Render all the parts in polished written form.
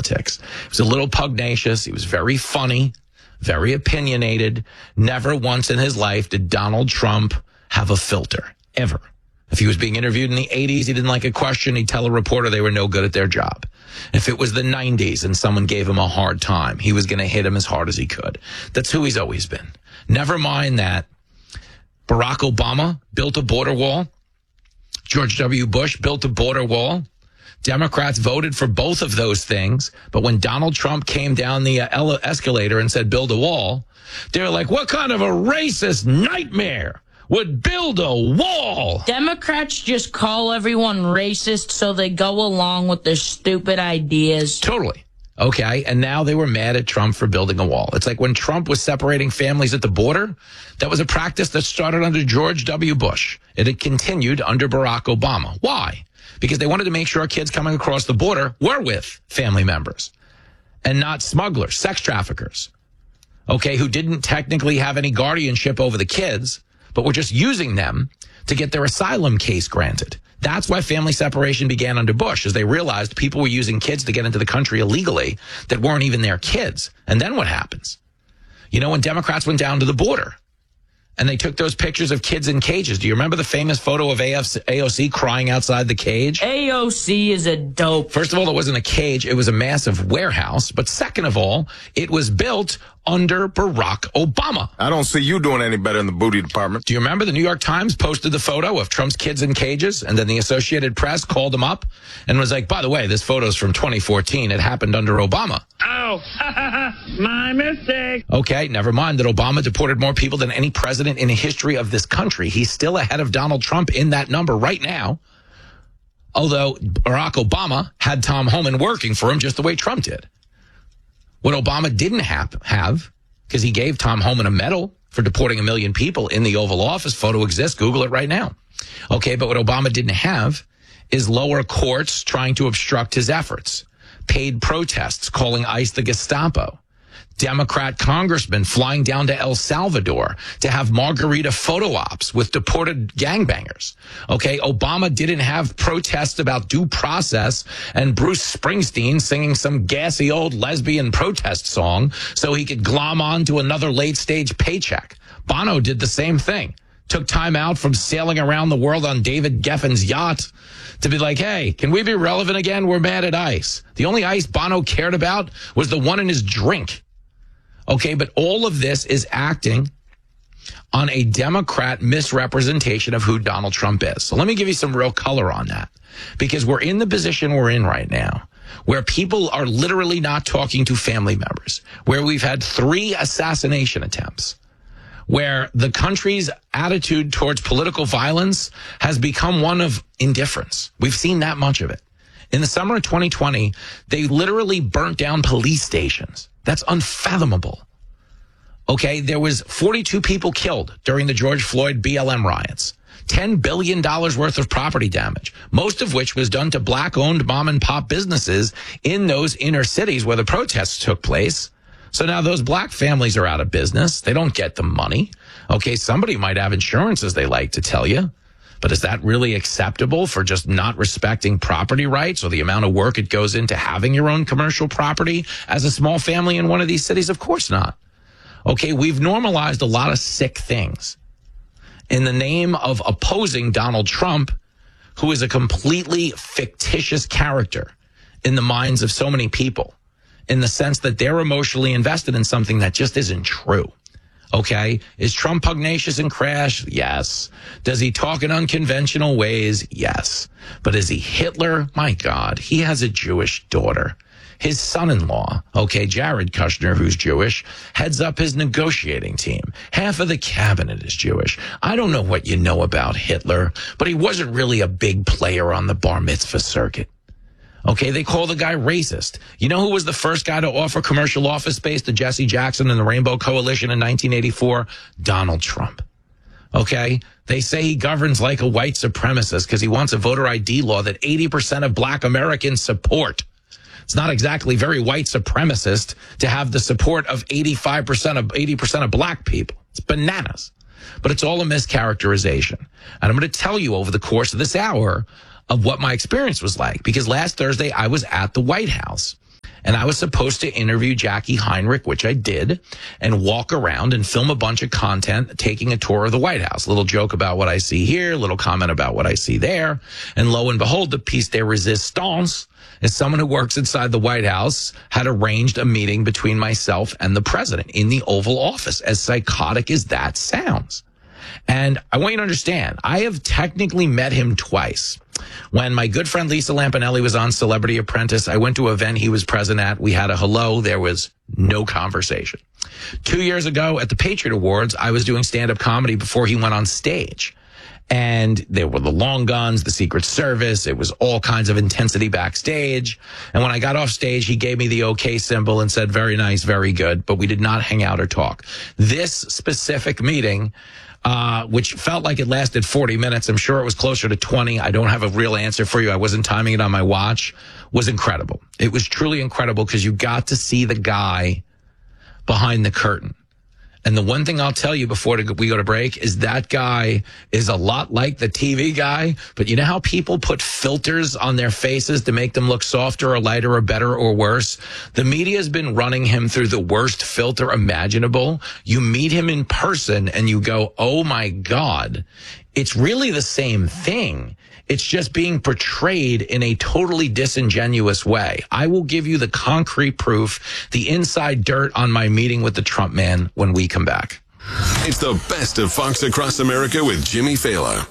politics. He was a little pugnacious. He was very funny, very opinionated. Never once in his life did Donald Trump have a filter, ever. If he was being interviewed in the 80s, he didn't like a question, he'd tell a reporter they were no good at their job. If it was the 90s and someone gave him a hard time, he was going to hit him as hard as he could. That's who he's always been. Never mind that Barack Obama built a border wall. George W. Bush built a border wall. Democrats voted for both of those things. But when Donald Trump came down the escalator and said, build a wall, they were like, what kind of a racist nightmare would build a wall? Democrats just call everyone racist so they go along with their stupid ideas. Totally. Okay, and now they were mad at Trump for building a wall. It's like when Trump was separating families at the border, that was a practice that started under George W. Bush. It had continued under Barack Obama. Why? Because they wanted to make sure kids coming across the border were with family members and not smugglers, sex traffickers, okay, who didn't technically have any guardianship over the kids, but were just using them to get their asylum case granted. That's why family separation began under Bush, as they realized people were using kids to get into the country illegally that weren't even their kids. And then what happens? You know, when Democrats went down to the border and they took those pictures of kids in cages. Do you remember the famous photo of AOC crying outside the cage? AOC is a dope. First of all, it wasn't a cage. It was a massive warehouse. But second of all, it was built under Barack Obama. I don't see you doing any better in the booty department. Do you remember the New York Times posted the photo of Trump's kids in cages? And then the Associated Press called him up and was like, by the way, this photo's from 2014. It happened under Obama. Oh, my mistake. Okay, never mind that Obama deported more people than any president in the history of this country. He's still ahead of Donald Trump in that number right now. Although Barack Obama had Tom Homan working for him just the way Trump did. What Obama didn't have, because he gave Tom Homan a medal for deporting 1 million people in the Oval Office. Photo exists. Google it right now. Okay, but what Obama didn't have is lower courts trying to obstruct his efforts. Paid protests calling ICE the Gestapo. Democrat congressmen flying down to El Salvador to have margarita photo ops with deported gangbangers. Okay, Obama didn't have protests about due process and Bruce Springsteen singing some gassy old lesbian protest song so he could glom on to another late-stage paycheck. Bono did the same thing. Took time out from sailing around the world on David Geffen's yacht to be like, hey, can we be relevant again? We're mad at ICE. The only ICE Bono cared about was the one in his drink. Okay, but all of this is acting on a Democrat misrepresentation of who Donald Trump is. So let me give you some real color on that, because we're in the position we're in right now where people are literally not talking to family members, where we've had 3 assassination attempts, where the country's attitude towards political violence has become one of indifference. We've seen that much of it. In the summer of 2020, they literally burnt down police stations. That's unfathomable. Okay, there was 42 people killed during the George Floyd BLM riots. $10 billion worth of property damage, most of which was done to black-owned mom-and-pop businesses in those inner cities where the protests took place. So now those black families are out of business. They don't get the money. Okay, somebody might have insurance, as they like to tell you. But is that really acceptable for just not respecting property rights or the amount of work it goes into having your own commercial property as a small family in one of these cities? Of course not. Okay, we've normalized a lot of sick things in the name of opposing Donald Trump, who is a completely fictitious character in the minds of so many people, in the sense that they're emotionally invested in something that just isn't true. Okay. Is Trump pugnacious and crash? Yes. Does he talk in unconventional ways? Yes. But is he Hitler? My God, he has a Jewish daughter. His son-in-law, okay, Jared Kushner, who's Jewish, heads up his negotiating team. Half of the cabinet is Jewish. I don't know what you know about Hitler, but he wasn't really a big player on the bar mitzvah circuit. Okay, they call the guy racist. You know who was the first guy to offer commercial office space to Jesse Jackson and the Rainbow Coalition in 1984? Donald Trump. Okay, they say he governs like a white supremacist because he wants a voter ID law that 80% of black Americans support. It's not exactly very white supremacist to have the support of 80% of black people. It's bananas. But it's all a mischaracterization. And I'm going to tell you over the course of this hour of what my experience was like, because last Thursday I was at the White House And I was supposed to interview Jackie Heinrich, which I did, and walk around and film a bunch of content, taking a tour of the White House. Little joke about what I see here, little comment about what I see there. And lo and behold, the piece de resistance is someone who works inside the White House had arranged a meeting between myself and the president in the Oval Office, as psychotic as that sounds. And I want you to understand, I have technically met him twice. When my good friend Lisa Lampanelli was on Celebrity Apprentice, I went to an event he was present at. We had a hello. There was no conversation. 2 years ago at the Patriot Awards, I was doing stand-up comedy before he went on stage. And there were the long guns, the Secret Service. It was all kinds of intensity backstage. And when I got off stage, he gave me the okay symbol and said, very nice, very good. But we did not hang out or talk. This specific meeting, which felt like it lasted 40 minutes. I'm sure it was closer to 20. I don't have a real answer for you. I wasn't timing it on my watch. Was incredible. It was truly incredible because you got to see the guy behind the curtain. And the one thing I'll tell you before we go to break is that guy is a lot like the TV guy. But you know how people put filters on their faces to make them look softer or lighter or better or worse? The media has been running him through the worst filter imaginable. You meet him in person and you go, oh my God, it's really the same thing. It's just being portrayed in a totally disingenuous way. I will give you the concrete proof, the inside dirt on my meeting with the Trump man when we come back. It's the best of Fox Across America with Jimmy Fallon.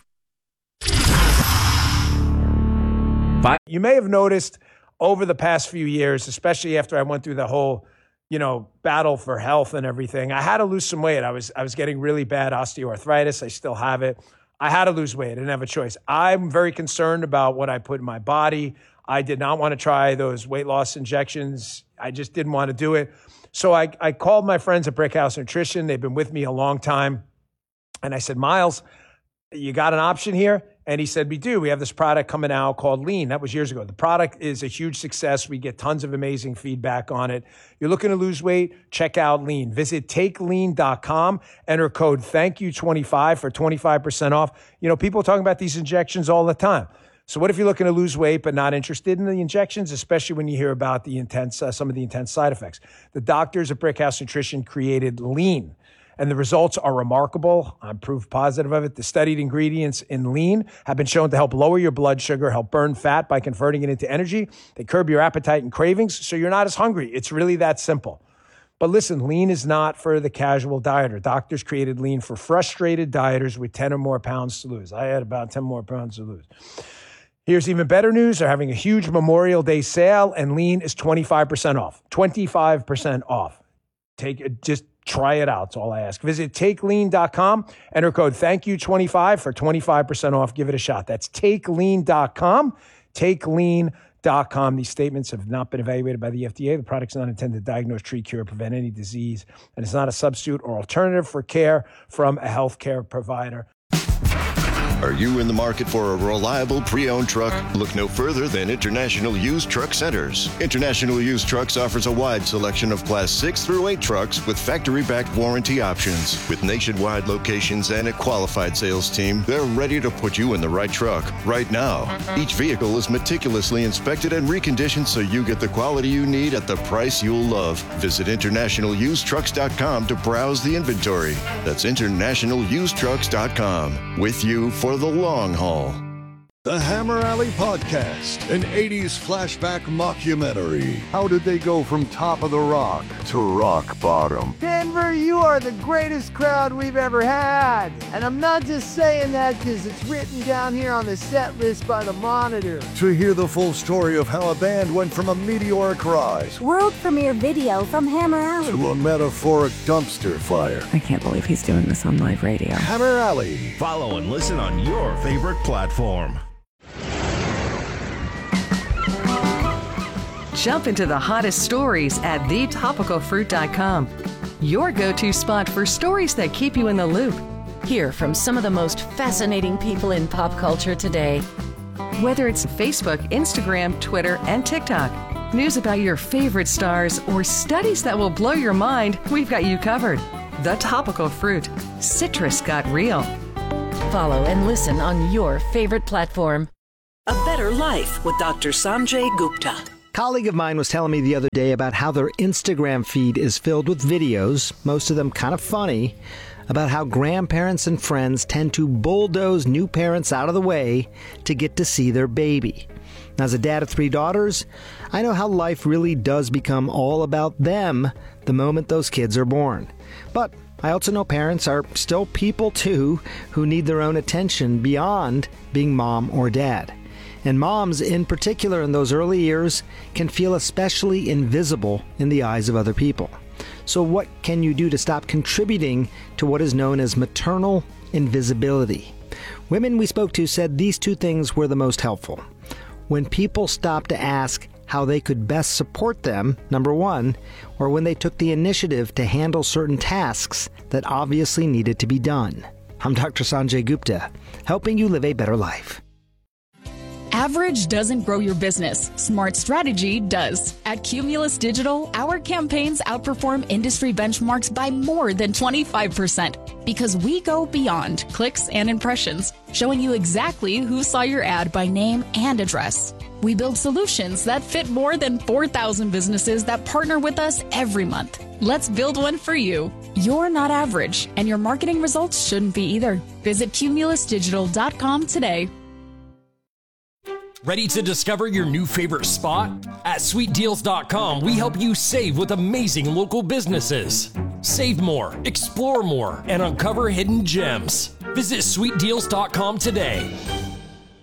You may have noticed over the past few years, especially after I went through the whole, battle for health and everything, I had to lose some weight. I was getting really bad osteoarthritis. I still have it. I had to lose weight. I didn't have a choice. I'm very concerned about what I put in my body. I did not want to try those weight loss injections. I just didn't want to do it. So I called my friends at Brickhouse Nutrition. They've been with me a long time. And I said, Miles, you got an option here? And he said, we do. We have this product coming out called Lean. That was years ago. The product is a huge success. We get tons of amazing feedback on it. You're looking to lose weight? Check out Lean. Visit takelean.com. Enter code THANKYOU25 for 25% off. People are talking about these injections all the time. So what if you're looking to lose weight but not interested in the injections, especially when you hear about the some of the intense side effects? The doctors at Brickhouse Nutrition created Lean. And the results are remarkable. I'm proof positive of it. The studied ingredients in Lean have been shown to help lower your blood sugar, help burn fat by converting it into energy. They curb your appetite and cravings, so you're not as hungry. It's really that simple. But listen, Lean is not for the casual dieter. Doctors created Lean for frustrated dieters with 10 or more pounds to lose. I had about 10 more pounds to lose. Here's even better news. They're having a huge Memorial Day sale, and Lean is 25% off. 25% off. Just try it out. That's all I ask. Visit takelean.com. Enter code THANKYOU25 for 25% off. Give it a shot. That's takelean.com. Takelean.com. These statements have not been evaluated by the FDA. The product's not intended to diagnose, treat, cure, or prevent any disease, and it's not a substitute or alternative for care from a healthcare provider. Are you in the market for a reliable pre-owned truck? Look no further than International Used Truck Centers. International Used Trucks offers a wide selection of Class 6 through 8 trucks with factory-backed warranty options. With nationwide locations and a qualified sales team, they're ready to put you in the right truck right now. Each vehicle is meticulously inspected and reconditioned so you get the quality you need at the price you'll love. Visit InternationalUsedTrucks.com to browse the inventory. That's InternationalUsedTrucks.com. With you for the long haul. The Hammer Alley Podcast, an 80s flashback mockumentary. How did they go from top of the rock to rock bottom? Denver, you are the greatest crowd we've ever had. And I'm not just saying that because it's written down here on the set list by the Monitor. To hear the full story of how a band went from a meteoric rise, world premiere video from Hammer Alley, to a metaphoric dumpster fire. I can't believe he's doing this on live radio. Hammer Alley. Follow and listen on your favorite platform. Jump into the hottest stories at thetopicalfruit.com. Your go-to spot for stories that keep you in the loop. Hear from some of the most fascinating people in pop culture today. Whether it's Facebook, Instagram, Twitter, and TikTok, news about your favorite stars, or studies that will blow your mind, we've got you covered. The Topical Fruit. Citrus got real. Follow and listen on your favorite platform. A Better Life with Dr. Sanjay Gupta. colleague of mine was telling me the other day about how their Instagram feed is filled with videos, most of them kind of funny, about how grandparents and friends tend to bulldoze new parents out of the way to get to see their baby. Now, as a dad of 3 daughters, I know how life really does become all about them the moment those kids are born. But I also know parents are still people too who need their own attention beyond being mom or dad. And moms, in particular in those early years, can feel especially invisible in the eyes of other people. So what can you do to stop contributing to what is known as maternal invisibility? Women we spoke to said these 2 things were the most helpful. When people stopped to ask how they could best support them, number 1, or when they took the initiative to handle certain tasks that obviously needed to be done. I'm Dr. Sanjay Gupta, helping you live a better life. Average doesn't grow your business. Smart strategy does. At Cumulus Digital, our campaigns outperform industry benchmarks by more than 25% because we go beyond clicks and impressions, showing you exactly who saw your ad by name and address. We build solutions that fit more than 4,000 businesses that partner with us every month. Let's build one for you. You're not average, and your marketing results shouldn't be either. Visit cumulusdigital.com today. Ready to discover your new favorite spot? At sweetdeals.com, we help you save with amazing local businesses. Save more, explore more, and uncover hidden gems. Visit sweetdeals.com today.